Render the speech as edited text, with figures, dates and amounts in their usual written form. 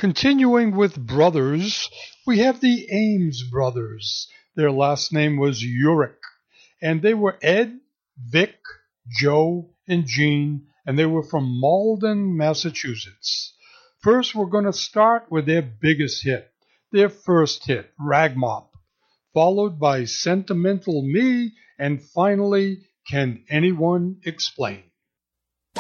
Continuing with brothers, we have the Ames brothers. Their last name was Urich, and they were Ed, Vic, Joe, and Gene, and they were from Malden, Massachusetts. First, we're going to start with their biggest hit, their first hit, Ragmop, followed by Sentimental Me, and finally, Can Anyone Explain?